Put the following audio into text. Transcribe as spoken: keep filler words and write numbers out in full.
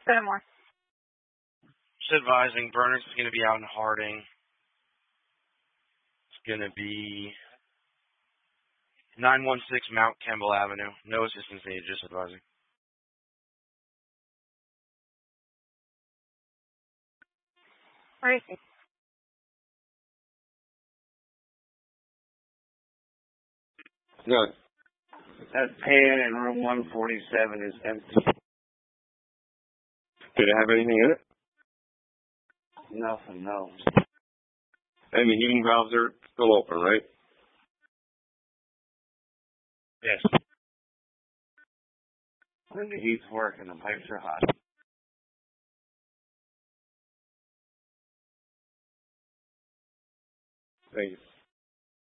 Seven more. Just advising, Burners is going to be out in Harding. It's going to be nine one six Mount Campbell Avenue. No assistance needed, just advising. Where is he? Good. That pan in room one forty-seven is empty. Did it have anything in it? Nothing, no. And the heating valves are still open, right? Yes. When the heat's working, the pipes are hot. Thank you.